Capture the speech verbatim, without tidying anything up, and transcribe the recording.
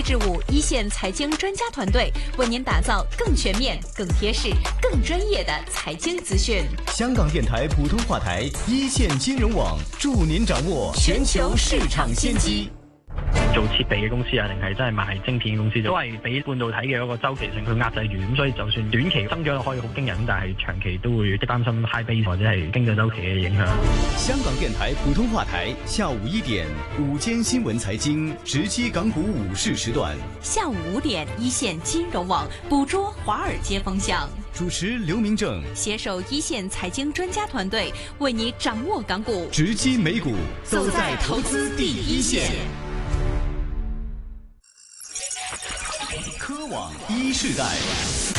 一至五一线财经专家团队为您打造更全面、更贴实、更专业的财经资讯。 香港電台普通話台一線金融網助您掌握全球市場先機。 做設備嘅公司啊，定係真係賣晶片嘅公司，都係俾半導體嘅嗰個周期性去壓制住，咁所以就算短期增長可以好驚人，但係長期都會擔心 high base 或者係經濟周期嘅影響。 香港電台普通話台下午一點午間新聞財經直擊港股午市時段， 下午五點一線金融網捕捉華爾街風向。 主持劉明正， 攜手一線財經專家團隊，為你掌握港股， 直擊美股，走在投資第一線。科網一世代。